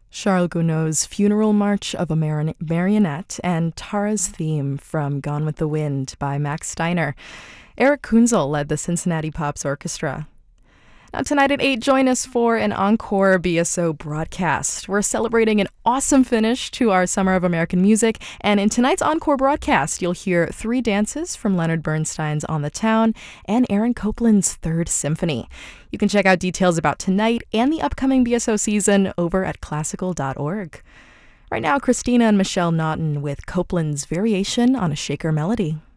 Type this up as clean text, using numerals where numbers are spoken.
Charles Gounod's Funeral March of a Marionette, and Tara's theme from Gone with the Wind by Max Steiner. Eric Kunzel led the Cincinnati Pops Orchestra. Now tonight at 8, join us for an encore BSO broadcast. We're celebrating an awesome finish to our Summer of American Music, and in tonight's encore broadcast, you'll hear 3 dances from Leonard Bernstein's On the Town and Aaron Copland's Third Symphony. You can check out details about tonight and the upcoming BSO season over at classical.org. Right now, Christina and Michelle Naughton with Copland's Variation on a Shaker Melody.